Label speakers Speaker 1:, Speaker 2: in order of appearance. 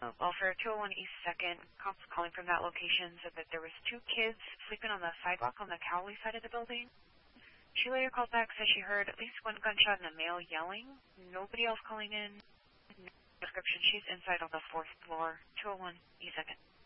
Speaker 1: Welfare 201 East 2nd, cops calling from that location said that there was two kids sleeping on the sidewalk on the Cowley side of the building. She later called back, said she heard at least one gunshot and a male yelling. Nobody else calling in. No description. She's inside on the 4th floor, 201 East 2nd.